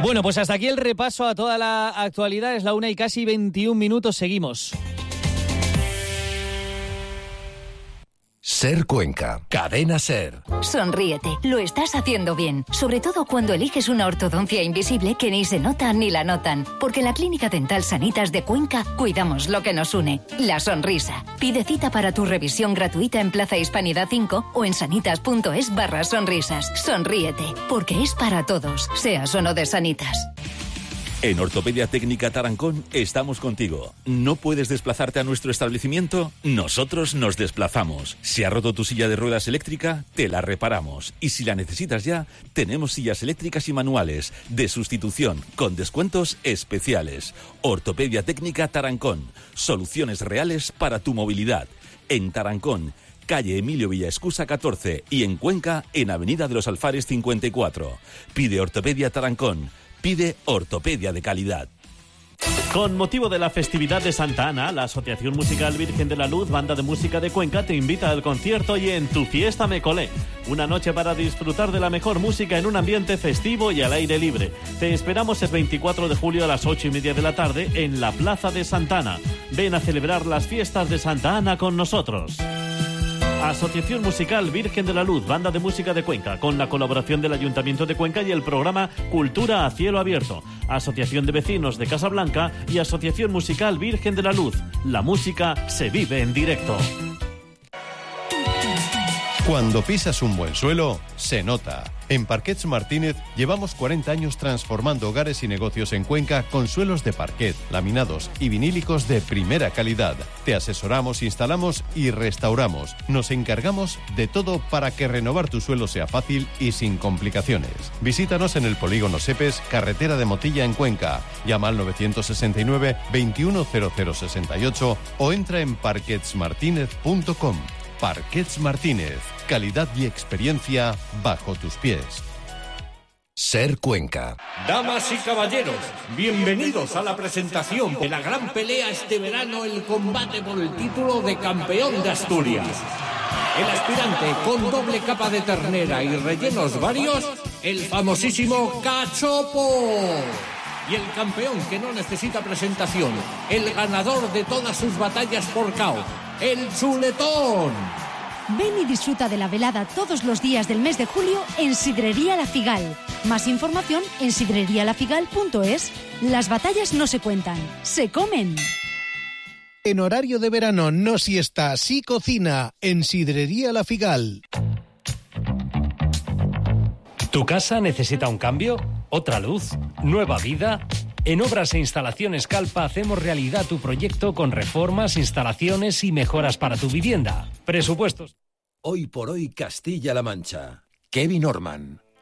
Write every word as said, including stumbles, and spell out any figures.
Bueno, pues hasta aquí el repaso a toda la actualidad. Es la una y casi veintiún minutos. Seguimos. Ser Cuenca, Cadena Ser. Sonríete, lo estás haciendo bien. Sobre todo cuando eliges una ortodoncia invisible que ni se nota ni la notan. Porque en la Clínica Dental Sanitas de Cuenca cuidamos lo que nos une, la sonrisa. Pide cita para tu revisión gratuita en Plaza Hispanidad cinco o en sanitas.es barra sonrisas. Sonríete, porque es para todos, seas o no de Sanitas. En Ortopedia Técnica Tarancón estamos contigo. ¿No puedes desplazarte a nuestro establecimiento? Nosotros nos desplazamos. Si ha roto tu silla de ruedas eléctrica, te la reparamos. Y si la necesitas ya, tenemos sillas eléctricas y manuales de sustitución con descuentos especiales. Ortopedia Técnica Tarancón. Soluciones reales para tu movilidad. En Tarancón, calle Emilio Villaescusa catorce y en Cuenca, en Avenida de los Alfares cincuenta y cuatro. Pide Ortopedia Tarancón. Pide ortopedia de calidad. Con motivo de la festividad de Santa Ana, la Asociación Musical Virgen de la Luz, Banda de Música de Cuenca, te invita al concierto y en Tu Fiesta Me Colé. Una noche para disfrutar de la mejor música en un ambiente festivo y al aire libre. Te esperamos el veinticuatro de julio a las ocho y media de la tarde en la Plaza de Santa Ana. Ven a celebrar las fiestas de Santa Ana con nosotros. Asociación Musical Virgen de la Luz, Banda de Música de Cuenca, con la colaboración del Ayuntamiento de Cuenca y el programa Cultura a Cielo Abierto. Asociación de Vecinos de Casablanca y Asociación Musical Virgen de la Luz. La música se vive en directo. Cuando pisas un buen suelo, se nota. En Parquets Martínez llevamos cuarenta años transformando hogares y negocios en Cuenca con suelos de parquet, laminados y vinílicos de primera calidad. Te asesoramos, instalamos y restauramos. Nos encargamos de todo para que renovar tu suelo sea fácil y sin complicaciones. Visítanos en el Polígono Sepes, carretera de Motilla en Cuenca. Llama al nueve seis nueve, veintiuno cero cero sesenta y ocho o entra en parquets martínez punto com. Parquets Martínez, calidad y experiencia bajo tus pies. Ser Cuenca. Damas y caballeros, bienvenidos a la presentación de la gran pelea este verano, el combate por el título de campeón de Asturias. El aspirante con doble capa de ternera y rellenos varios, el famosísimo Cachopo. Y el campeón que no necesita presentación, el ganador de todas sus batallas por K O, el Chuletón. Ven y disfruta de la velada todos los días del mes de julio en Sidrería La Figal. Más información en sidrería la figal punto es. Las batallas no se cuentan, se comen. En horario de verano no siesta, sí cocina en Sidrería La Figal. ¿Tu casa necesita un cambio? ¿Otra luz? ¿Nueva vida? En Obras e Instalaciones Calpa hacemos realidad tu proyecto con reformas, instalaciones y mejoras para tu vivienda. Presupuestos. Hoy por hoy Castilla-La Mancha. Kevin Orman.